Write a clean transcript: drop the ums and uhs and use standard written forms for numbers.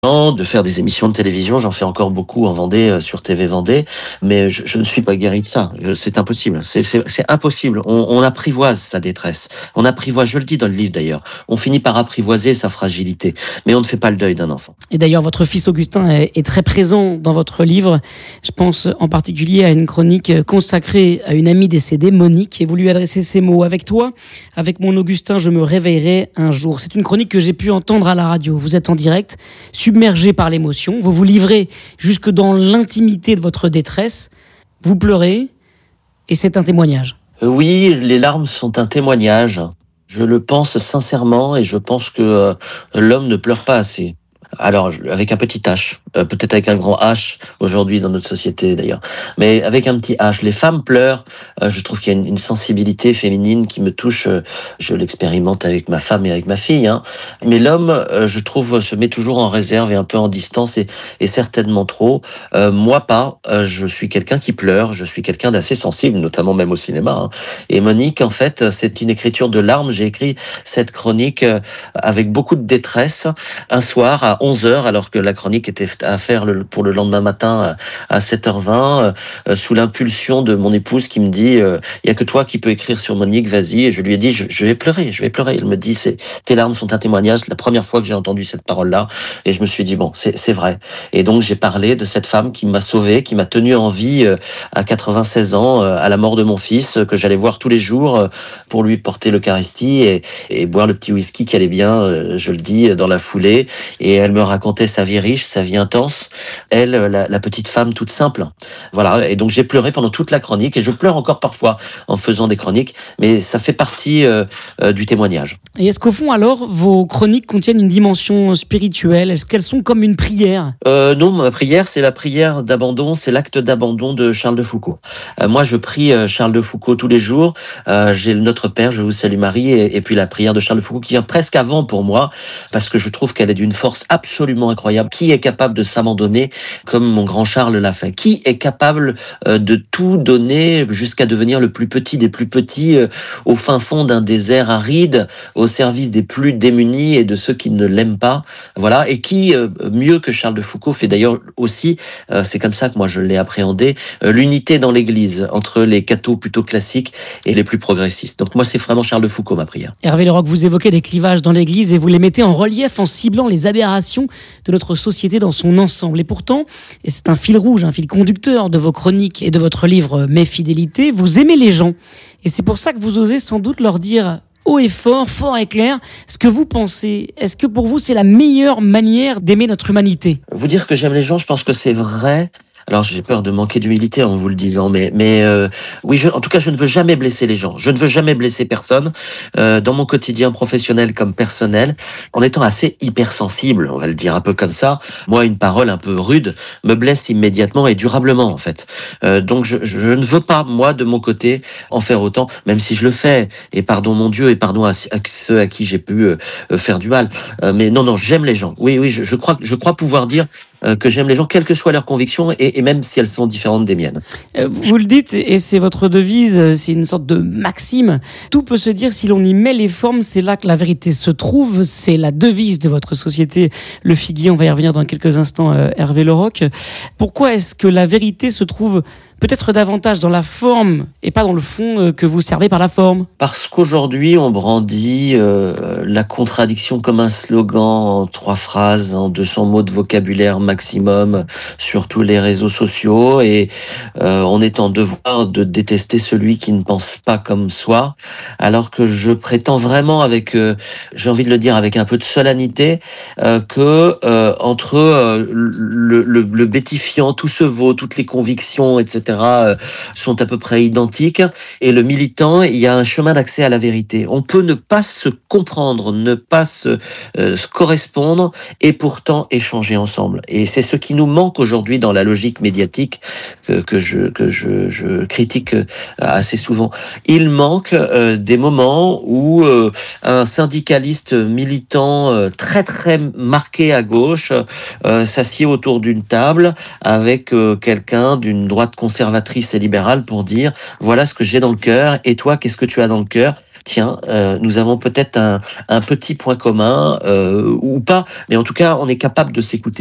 de faire des émissions de télévision. J'en fais encore beaucoup en Vendée, sur TV Vendée, mais je ne suis pas guéri de ça. C'est impossible. C'est impossible. On apprivoise sa détresse. On apprivoise, je le dis dans le livre d'ailleurs, on finit par apprivoiser sa fragilité, mais on ne fait pas le deuil d'un enfant. Et d'ailleurs, votre fils Augustin est très présent dans votre livre. Je pense en particulier à une chronique consacrée à une amie décédée, Monique, et vous lui adressez ces mots. Avec toi, avec mon Augustin, je me réveillerai un jour. C'est une chronique que j'ai pu entendre à la radio. Vous êtes en direct, submergé par l'émotion, vous vous livrez jusque dans l'intimité de votre détresse, vous pleurez, et c'est un témoignage. Oui, les larmes sont un témoignage. Je le pense sincèrement et je pense que l'homme ne pleure pas assez. Alors, avec un petit H, peut-être avec un grand H aujourd'hui dans notre société d'ailleurs, mais avec un petit H. Les femmes pleurent, je trouve qu'il y a une sensibilité féminine qui me touche, je l'expérimente avec ma femme et avec ma fille, hein. Mais l'homme, je trouve, se met toujours en réserve et un peu en distance et certainement trop. Moi pas, je suis quelqu'un qui pleure, je suis quelqu'un d'assez sensible, notamment même au cinéma, hein. Et Monique, en fait, c'est une écriture de larmes. J'ai écrit cette chronique avec beaucoup de détresse un soir à 11h, alors que la chronique était à faire pour le lendemain matin à 7h20, sous l'impulsion de mon épouse qui me dit il y a que toi qui peux écrire sur Monique, vas-y. Et je lui ai dit je vais pleurer. Elle me dit tes larmes sont un témoignage. La première fois que j'ai entendu cette parole-là, et je me suis dit bon, c'est vrai. Et donc j'ai parlé de cette femme qui m'a sauvé, qui m'a tenu en vie à 96 ans, à la mort de mon fils, que j'allais voir tous les jours pour lui porter l'Eucharistie et boire le petit whisky qui allait bien, je le dis, dans la foulée. Et elle me racontait sa vie riche, sa vie intense. Elle, la petite femme toute simple. Voilà. Et donc j'ai pleuré pendant toute la chronique et je pleure encore parfois en faisant des chroniques, mais ça fait partie du témoignage. Et est-ce qu'au fond alors vos chroniques contiennent une dimension spirituelle? Est-ce qu'elles sont comme une prière? Non, ma prière c'est la prière d'abandon, c'est l'acte d'abandon de Charles de Foucault. Moi je prie Charles de Foucault tous les jours. J'ai le Notre Père, je vous salue Marie, et puis la prière de Charles de Foucault qui vient presque avant pour moi, parce que je trouve qu'elle est d'une force absolument incroyable. Qui est capable de s'abandonner comme mon grand Charles l'a fait? Qui est capable de tout donner jusqu'à devenir le plus petit des plus petits, au fin fond d'un désert aride, au service des plus démunis et de ceux qui ne l'aiment pas? Voilà. Et qui, mieux que Charles de Foucault, fait d'ailleurs aussi, c'est comme ça que moi je l'ai appréhendé, l'unité dans l'Église entre les cathos plutôt classiques et les plus progressistes. Donc moi c'est vraiment Charles de Foucault ma prière. Hervé Leroc, vous évoquez les clivages dans l'Église et vous les mettez en relief en ciblant les aberrations de notre société dans son ensemble. Et pourtant, et c'est un fil rouge, un fil conducteur de vos chroniques et de votre livre Mes fidélités, vous aimez les gens. Et c'est pour ça que vous osez sans doute leur dire haut et fort, fort et clair, ce que vous pensez. Est-ce que pour vous, c'est la meilleure manière d'aimer notre humanité? Vous dire que j'aime les gens, je pense que c'est vrai. Alors j'ai peur de manquer d'humilité en vous le disant, mais oui, en tout cas, je ne veux jamais blesser les gens. Je ne veux jamais blesser personne dans mon quotidien professionnel comme personnel, en étant assez hypersensible, on va le dire un peu comme ça. Moi, une parole un peu rude me blesse immédiatement et durablement, en fait. Donc je ne veux pas, moi, de mon côté, en faire autant, même si je le fais. Et pardon mon Dieu, et pardon à ceux à qui j'ai pu faire du mal. Mais non, j'aime les gens. Oui, je crois pouvoir dire que j'aime les gens, quelles que soient leurs convictions, et même si elles sont différentes des miennes. Vous le dites, et c'est votre devise, c'est une sorte de maxime. Tout peut se dire si l'on y met les formes, c'est là que la vérité se trouve. C'est la devise de votre société, Le Figuier. On va y revenir dans quelques instants, Hervé Leroc. Pourquoi est-ce que la vérité se trouve peut-être davantage dans la forme et pas dans le fond que vous servez par la forme? Parce qu'aujourd'hui, on brandit la contradiction comme un slogan en 3 phrases, en 200 mots de vocabulaire maximum sur tous les réseaux sociaux, et on est en devoir de détester celui qui ne pense pas comme soi, alors que je prétends vraiment avec, j'ai envie de le dire avec un peu de solennité, que entre le bêtifiant, tout se vaut, toutes les convictions, etc., sont à peu près identiques, et le militant, il y a un chemin d'accès à la vérité. On peut ne pas se comprendre, ne pas se correspondre, et pourtant échanger ensemble. Et c'est ce qui nous manque aujourd'hui dans la logique médiatique que je critique assez souvent. Il manque des moments où un syndicaliste militant très très marqué à gauche s'assied autour d'une table avec quelqu'un d'une droite conservatrice et libérale pour dire voilà ce que j'ai dans le cœur, et toi qu'est-ce que tu as dans le cœur? tiens, nous avons peut-être un petit point commun, ou pas, mais en tout cas, on est capable de s'écouter.